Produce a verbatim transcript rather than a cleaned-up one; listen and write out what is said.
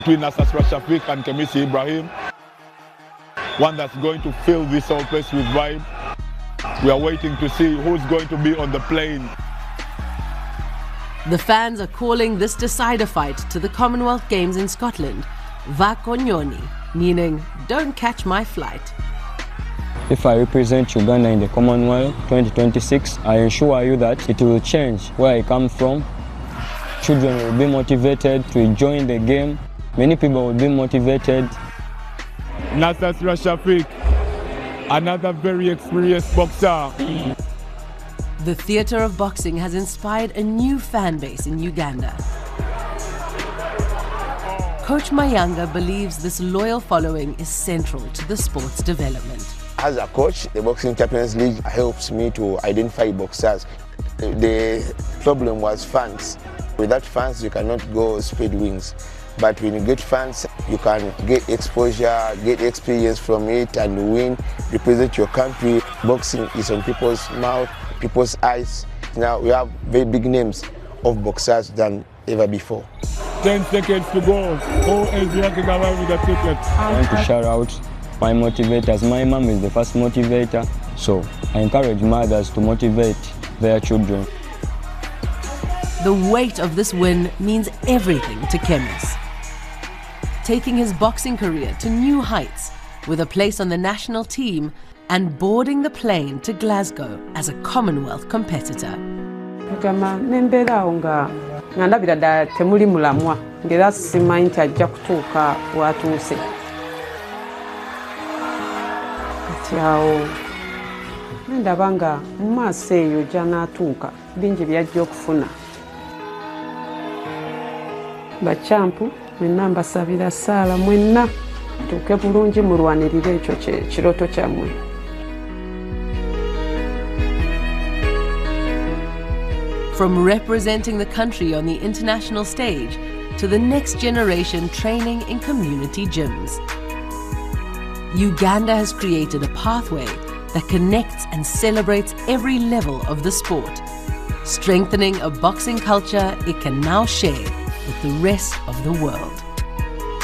Between Nasser Shafiq and Kemisi Ibrahim, one that's going to fill this whole place with vibe. We are waiting to see who's going to be on the plane. The fans are calling this decider fight to the Commonwealth Games in Scotland Vakonyoni, meaning don't catch my flight. If I represent Uganda in the Commonwealth twenty twenty-six, I assure you that it will change where I come from. Children will be motivated to join the game. Many people will be motivated. Nasser Shafiq, another very experienced boxer. The theatre of boxing has inspired a new fan base in Uganda. Coach Mayanga believes this loyal following is central to the sport's development. As a coach, the Boxing Champions League helps me to identify boxers. The problem was fans. Without fans, you cannot go spread wings. But when you get fans, you can get exposure, get experience from it and win, represent your country. Boxing is on people's mouth, people's eyes. Now we have very big names of boxers than ever before. Ten seconds to go. Who is walking around with the ticket? I want to shout out my motivators. My mom is the first motivator, so I encourage mothers to motivate their children. The weight of this win means everything to Kemis, taking his boxing career to new heights with a place on the national team and boarding the plane to Glasgow as a Commonwealth competitor. Ngandabira da temuli mulamwa ngera simanyi nti ajja kutuuka watuuse kati awo ndaba nga mu maaso eyo gy'anaatuuka bingi byajja okufuna. Bacampu mwenna mbasabira ssaala mwenna tuuke bulungi mulwanirire ekyo kiroto kyammwe. From representing the country on the international stage to the next generation training in community gyms, Uganda has created a pathway that connects and celebrates every level of the sport, strengthening a boxing culture it can now share with the rest of the world.